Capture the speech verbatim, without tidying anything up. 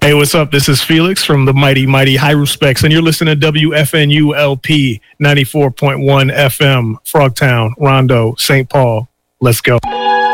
Hey, what's up? This is Felix from the Mighty Mighty High Respects, and you're listening to W F N U L P ninety-four point one F M, Frogtown, Rondo, Saint Paul. Let's go.